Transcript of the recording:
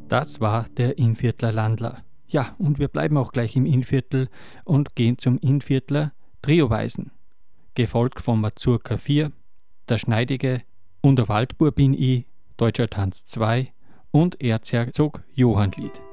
Das war der Innviertler Landler. Ja, und wir bleiben auch gleich im Innviertel und gehen zum Innviertler Trioweisen. Gefolgt vom Mazurka 4, der Schneidige und der Waldbur bin ich, Deutscher Tanz 2 und Erzherzog Johann Lied.